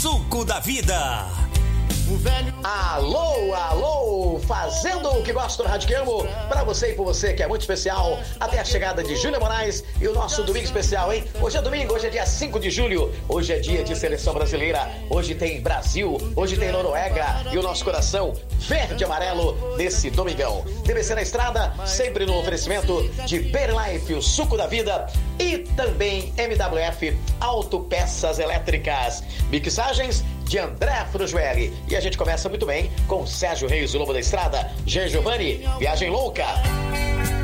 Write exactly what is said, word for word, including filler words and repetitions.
suco da vida. O velho... Alô, alô, fazendo o que gosta do Rádio que Amo, pra você e por você, que é muito especial, até a chegada de Júlia Moraes e o nosso domingo especial, hein? Hoje é domingo, hoje é dia cinco de julho, hoje é dia de seleção brasileira, hoje tem Brasil, hoje tem Noruega e o nosso coração verde e amarelo nesse domingão. T V C na estrada, sempre no oferecimento de Berlife, o suco da vida, e também M W F Autopeças Elétricas. Mixagens de André Frujoelli. E a gente começa muito bem com Sérgio Reis, o Lobo da Estrada, Jean Giovanni, Viagem Louca.